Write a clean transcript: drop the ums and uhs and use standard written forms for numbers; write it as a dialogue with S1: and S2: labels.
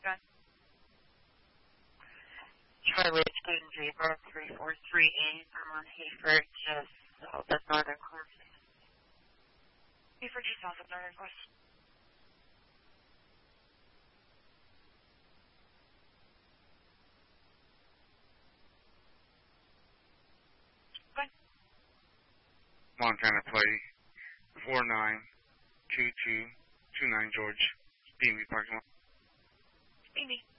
S1: Charlie Student Zebra 343A, Vermont Hayford, just south of Northern Course.
S2: Hayford, just south of Northern Course.
S3: Montana play 492229 George, B&B parking lot.
S2: B&B.